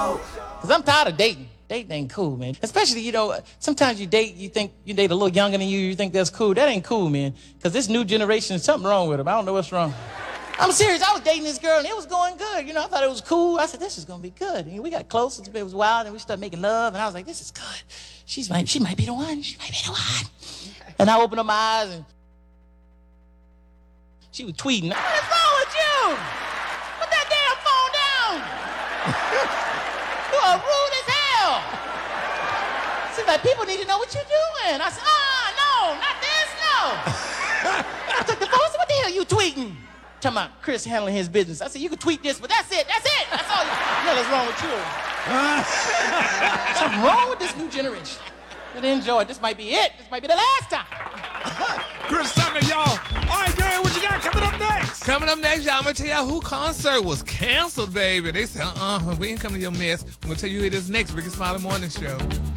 Because I'm tired of dating. Dating ain't cool, man. Especially, sometimes you think you date a little younger than you think that's cool. That ain't cool, man. Because this new generation, something wrong with them. I don't know what's wrong. I'm serious. I was dating this girl, and it was going good. I thought it was cool. I said, this is going to be good. And we got close. It was wild, and we started making love. And I was like, this is good. She might be the one. She might be the one. And I opened up my eyes, and she was tweeting. What is wrong with you? Put that damn phone down. You are rude as hell. Seems like people need to know what you're doing. I said, no, not this, no. I took the phone. I said, what the hell are you tweeting? Talking about Chris handling his business. I said, you can tweet this, but that's it. That's all. What's wrong with you? Something wrong with this new generation. But enjoy it. This might be it. This might be the last time. Chris Tucker, y'all. All right, Gary, what you got coming up next? Coming up next, y'all, I'm going to tell y'all who concert was canceled, baby. They said, we ain't coming to your mess. I'm going to tell you who it is next. Ricky Smiley Morning Show.